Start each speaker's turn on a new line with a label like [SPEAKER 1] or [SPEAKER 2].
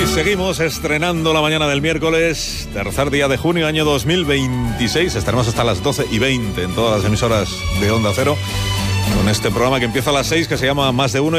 [SPEAKER 1] Seguimos estrenando la mañana del miércoles, tercer día de junio, año 2026. Estaremos hasta las 12:20 en todas las emisoras de Onda Cero, con este programa que empieza a las 6, que se llama Más de Uno.